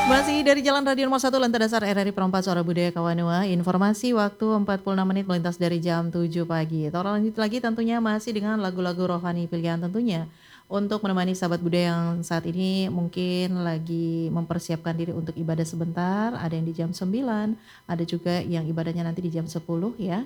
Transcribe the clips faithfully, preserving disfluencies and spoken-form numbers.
Masih dari Jalan Radio Nomor satu Lantai Dasar R R I Perempat Suara Budaya Kawanua. Informasi waktu empat puluh enam menit melintas dari jam tujuh pagi. Kita lanjut lagi tentunya masih dengan lagu-lagu rohani pilihan tentunya. Untuk menemani sahabat budaya yang saat ini mungkin lagi mempersiapkan diri untuk ibadah sebentar. Ada yang di jam sembilan, ada juga yang ibadahnya nanti di jam sepuluh ya.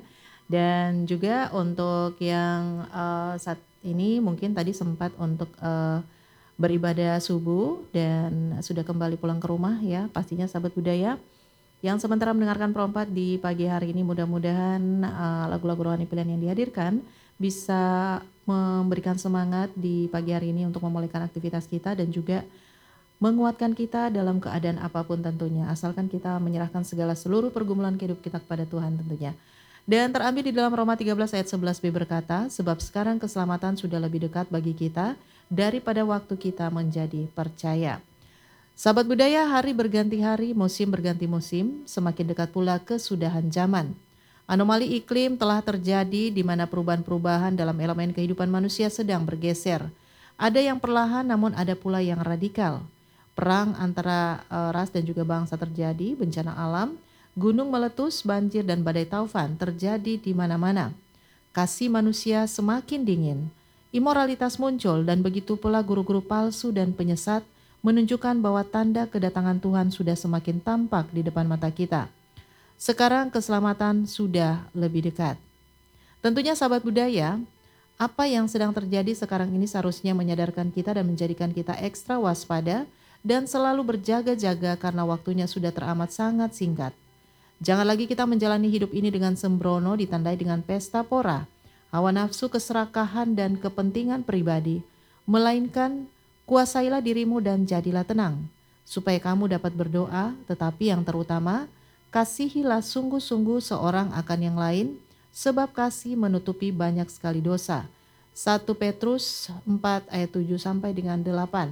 Dan juga untuk yang uh, saat ini mungkin tadi sempat untuk uh, beribadah subuh dan sudah kembali pulang ke rumah ya, pastinya sahabat budaya yang sementara mendengarkan Perompat di pagi hari ini, mudah-mudahan uh, lagu-lagu rohani pilihan yang dihadirkan bisa memberikan semangat di pagi hari ini untuk memulihkan aktivitas kita dan juga menguatkan kita dalam keadaan apapun tentunya, asalkan kita menyerahkan segala seluruh pergumulan hidup kita kepada Tuhan tentunya. Dan terambil di dalam Roma tiga belas ayat sebelas b berkata, sebab sekarang keselamatan sudah lebih dekat bagi kita daripada waktu kita menjadi percaya. Sahabat budaya, hari berganti hari, musim berganti musim, semakin dekat pula kesudahan zaman. Anomali iklim telah terjadi di mana perubahan-perubahan dalam elemen kehidupan manusia sedang bergeser. Ada yang perlahan namun ada pula yang radikal. Perang antara uh, ras dan juga bangsa terjadi, bencana alam, gunung meletus, banjir dan badai taufan terjadi di mana-mana. Kasih manusia semakin dingin. Imoralitas muncul dan begitu pula guru-guru palsu dan penyesat menunjukkan bahwa tanda kedatangan Tuhan sudah semakin tampak di depan mata kita. Sekarang keselamatan sudah lebih dekat. Tentunya sahabat budaya, apa yang sedang terjadi sekarang ini seharusnya menyadarkan kita dan menjadikan kita ekstra waspada dan selalu berjaga-jaga karena waktunya sudah teramat sangat singkat. Jangan lagi kita menjalani hidup ini dengan sembrono ditandai dengan pesta pora, hawa nafsu, keserakahan dan kepentingan pribadi, melainkan kuasailah dirimu dan jadilah tenang, supaya kamu dapat berdoa, tetapi yang terutama, kasihilah sungguh-sungguh seorang akan yang lain, sebab kasih menutupi banyak sekali dosa. satu Petrus empat ayat tujuh sampai dengan delapan.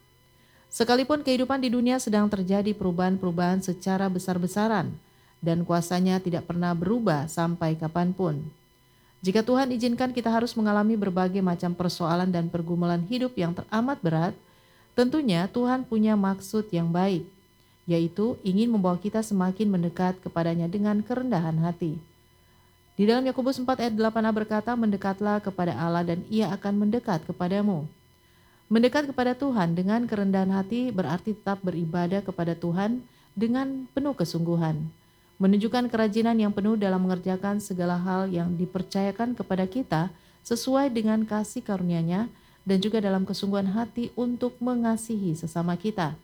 Sekalipun kehidupan di dunia sedang terjadi perubahan-perubahan secara besar-besaran, dan kuasanya tidak pernah berubah sampai kapanpun. Jika Tuhan izinkan kita harus mengalami berbagai macam persoalan dan pergumulan hidup yang teramat berat, tentunya Tuhan punya maksud yang baik, yaitu ingin membawa kita semakin mendekat kepadanya dengan kerendahan hati. Di dalam Yakobus empat ayat delapan a berkata, mendekatlah kepada Allah dan Ia akan mendekat kepadamu. Mendekat kepada Tuhan dengan kerendahan hati berarti tetap beribadah kepada Tuhan dengan penuh kesungguhan. Menunjukkan kerajinan yang penuh dalam mengerjakan segala hal yang dipercayakan kepada kita sesuai dengan kasih karunia-Nya dan juga dalam kesungguhan hati untuk mengasihi sesama kita.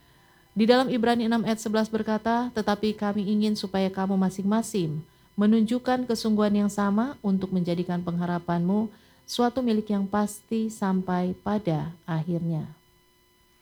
Di dalam Ibrani enam ayat sebelas berkata, tetapi kami ingin supaya kamu masing-masing menunjukkan kesungguhan yang sama untuk menjadikan pengharapanmu suatu milik yang pasti sampai pada akhirnya.